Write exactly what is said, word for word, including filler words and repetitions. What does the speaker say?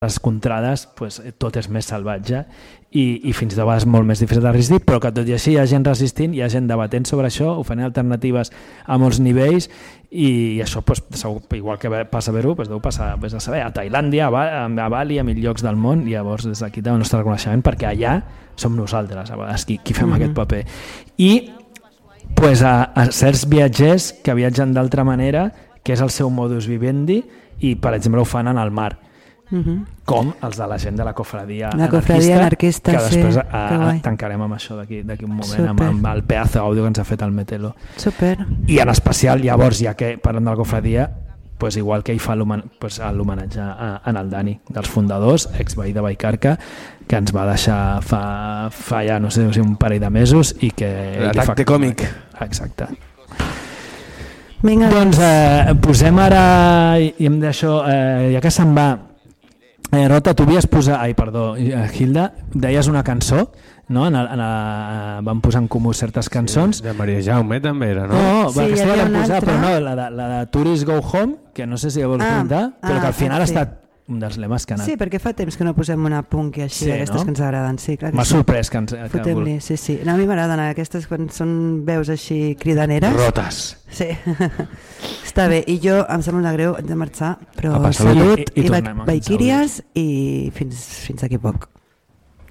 les contrades pues, tot és més salvatge i, i fins de vegades molt més difícil de resistir, però que tot i així hi ha gent resistint, hi ha gent debatent sobre això, oferint alternatives a molts nivells i, i això, pues, segur, igual que passa a Perú, pues, deu passar pues, a saber, a Tailàndia, a, a Bali, a mil llocs del món, i llavors des d'aquí també el nostre reconeixement perquè allà som nosaltres a vegades qui, qui fem mm-hmm. aquest paper. I pues, a, a certs viatgers que viatgen d'altra manera, que és el seu modus vivendi, i per exemple ho fan en el mar. Uh-huh. Com els de la gent de la cofradia, la cofradia anarquista, que després sí, a, a, tancarem amb això d'aquí un moment, amb, amb el pedazo d'àudio que ens ha fet el Metelo. Super. I en especial llavors, ja que parlem de la cofradia, pues igual que ell fa l'homenatge pues, en el Dani, dels fundadors, exveí de Vallcarca, que ens va deixar fa, fa ja no sé si un parell de mesos i que... L'atac de còmic. Exacte. Vinga, doncs eh, posem ara, i em deixo, eh, ja que se'n va, Eh, Rota, tu havies posat... Ai, perdó, Hilda, deies una cançó, no? En el, en el, vam posar en comú certes cançons. Sí, de Maria Jaume també era, no? No, sí, aquesta la vam posar, altra. però no, la de, la de Tourist Go Home, que no sé si la vols ah, comentar, però ah, que al final sí. ha estat un dels lemes que ha anat. Sí, perquè fa temps que no posem una punk i així, sí, aquestes no? que ens agraden. Sí, clar que m'ha sí. sorprès que ens... Fotem-li, sí, sí. No, a mi m'agraden aquestes quan són veus així cridaneres. Rotes. Sí. Està bé, i jo em sembla una greu, hem de marxar, però Apa, salut, salut i, i, i Valquíries i fins, fins aquí poc.